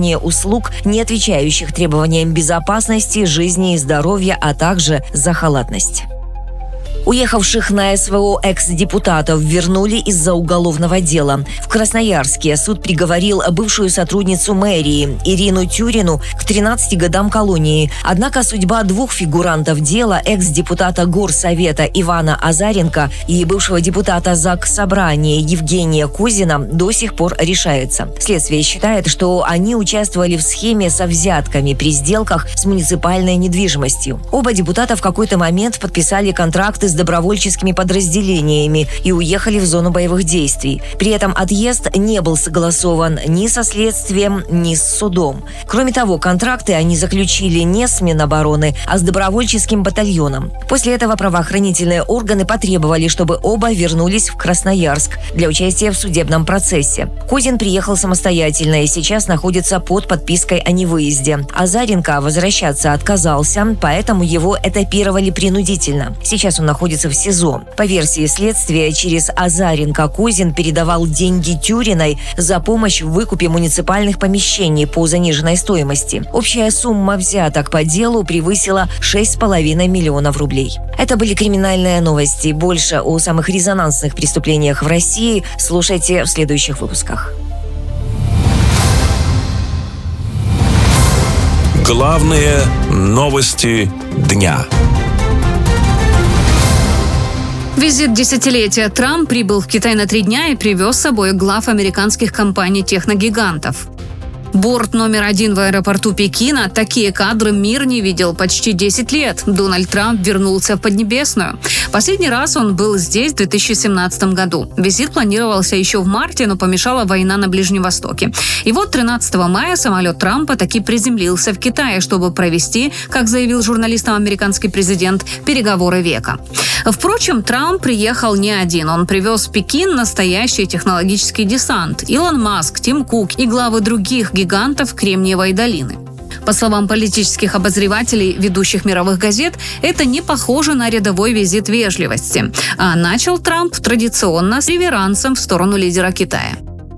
оказание услуг, не отвечающих требованиям безопасности, жизни и здоровья, а также за халатность. Уехавших на СВО экс-депутатов вернули из-за уголовного дела. В Красноярске суд приговорил бывшую сотрудницу мэрии Ирину Тюрину к 13 годам колонии. Однако судьба двух фигурантов дела, экс-депутата Горсовета Ивана Азаренко и бывшего депутата Заксобрания Евгения Козина, до сих пор решается. Следствие считает, что они участвовали в схеме со взятками при сделках с муниципальной недвижимостью. Оба депутата в какой-то момент подписали контракты с добровольческими подразделениями и уехали в зону боевых действий. При этом отъезд не был согласован ни со следствием, ни с судом. Кроме того, контракты они заключили не с Минобороны, а с добровольческим батальоном. После этого правоохранительные органы потребовали, чтобы оба вернулись в Красноярск для участия в судебном процессе. Козин приехал самостоятельно и сейчас находится под подпиской о невыезде. Азаренко возвращаться отказался, поэтому его этапировали принудительно. Сейчас он находится в СИЗО. По версии следствия, через Азаренко Козин передавал деньги Тюриной за помощь в выкупе муниципальных помещений по заниженной стоимости. Общая сумма взяток по делу превысила 6,5 миллионов рублей. Это были криминальные новости. Больше о самых резонансных преступлениях в России слушайте в следующих выпусках. Главные новости дня. Визит десятилетия. Трамп прибыл в Китай на 3 дня и привез с собой глав американских компаний-техногигантов. Борт номер 1 в аэропорту Пекина. Такие кадры мир не видел почти 10 лет. Дональд Трамп вернулся в Поднебесную. Последний раз он был здесь в 2017 году. Визит планировался еще в марте, но помешала война на Ближнем Востоке. И вот 13 мая самолет Трампа таки приземлился в Китае, чтобы провести, как заявил журналистам американский президент, переговоры века. Впрочем, Трамп приехал не один. Он привез в Пекин настоящий технологический десант. Илон Маск, Тим Кук и главы других гигантов Кремниевой долины. По словам политических обозревателей ведущих мировых газет, это не похоже на рядовой визит вежливости. А начал Трамп традиционно с реверансом в сторону лидера Китая.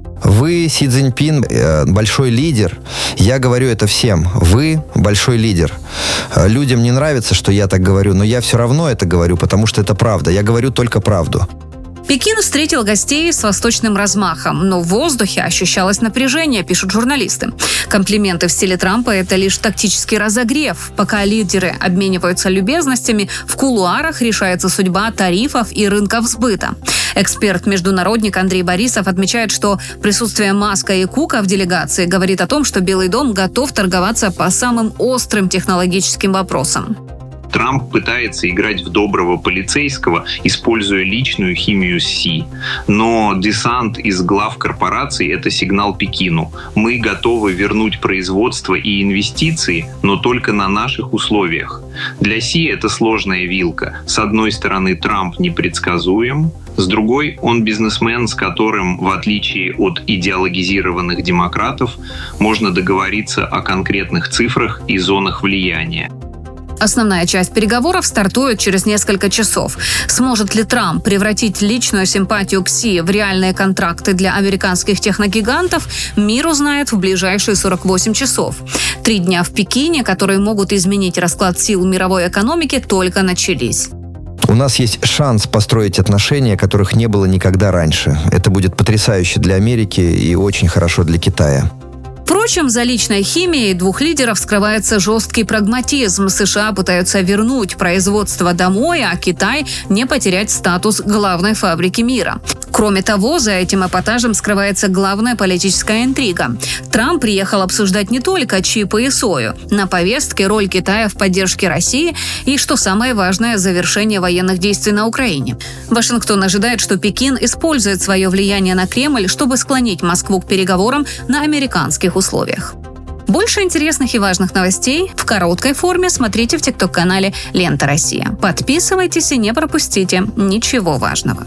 Вы, Си Цзиньпин, большой лидер. Я говорю это всем. Вы большой лидер. Людям не нравится, что я так говорю, но я все равно это говорю, потому что это правда. Я говорю только правду. Пекин встретил гостей с восточным размахом, но в воздухе ощущалось напряжение, пишут журналисты. Комплименты в стиле Трампа – это лишь тактический разогрев. Пока лидеры обмениваются любезностями, в кулуарах решается судьба тарифов и рынков сбыта. Эксперт-международник Андрей Борисов отмечает, что присутствие Маска и Кука в делегации говорит о том, что Белый дом готов торговаться по самым острым технологическим вопросам. Трамп пытается играть в доброго полицейского, используя личную химию с Си. Но десант из глав корпораций – это сигнал Пекину. Мы готовы вернуть производство и инвестиции, но только на наших условиях. Для Си это сложная вилка. С одной стороны, Трамп непредсказуем, с другой, он бизнесмен, с которым, в отличие от идеологизированных демократов, можно договориться о конкретных цифрах и зонах влияния. Основная часть переговоров стартует через несколько часов. Сможет ли Трамп превратить личную симпатию к Си в реальные контракты для американских техногигантов, мир узнает в ближайшие 48 часов. 3 дня в Пекине, которые могут изменить расклад сил мировой экономики, только начались. У нас есть шанс построить отношения, которых не было никогда раньше. Это будет потрясающе для Америки и очень хорошо для Китая. Впрочем, за личной химией двух лидеров скрывается жесткий прагматизм. США пытаются вернуть производство домой, а Китай не потерять статус главной фабрики мира. Кроме того, за этим эпатажем скрывается главная политическая интрига. Трамп приехал обсуждать не только чипы и сою. На повестке роль Китая в поддержке России и, что самое важное, завершение военных действий на Украине. Вашингтон ожидает, что Пекин использует свое влияние на Кремль, чтобы склонить Москву к переговорам на американских условиях. Больше интересных и важных новостей в короткой форме смотрите в ТикТок-канале «Лента Россия». Подписывайтесь и не пропустите ничего важного.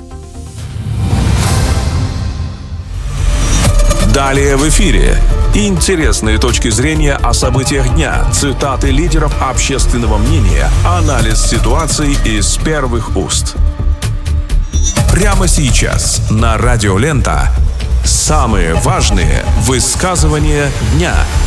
Далее в эфире. Интересные точки зрения о событиях дня, цитаты лидеров общественного мнения, анализ ситуации из первых уст. Прямо сейчас на Радио Лента самые важные высказывания дня.